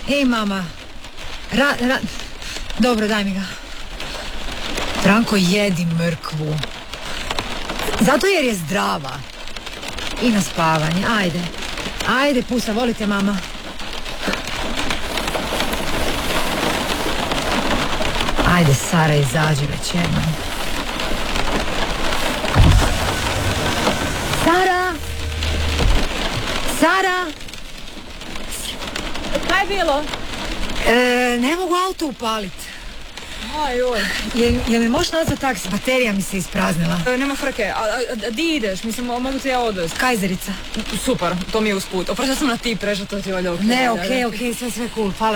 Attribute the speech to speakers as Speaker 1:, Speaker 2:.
Speaker 1: Ej, mama. Dobro, daj mi ga. Franko, jedi mrkvu. Zato jer je zdrava. I na spavanje, ajde. Ajde, pusa, volite, mama. Ajde, Sara, izađi već jednom. Sara! Sara!
Speaker 2: Kaj je bilo?
Speaker 1: Ne mogu auto upalit.
Speaker 2: Ajoj.
Speaker 1: Jel mi možeš nazvat taksi? Baterija mi se ispraznila.
Speaker 2: Nema frke, a di ideš? Mislim, mogu te ja odvesti.
Speaker 1: Kajzerica.
Speaker 2: Super, to mi je usput. Oprosto sam na ti prešla, to ti je valjda ok.
Speaker 1: Ne, okej, sve cool, hvala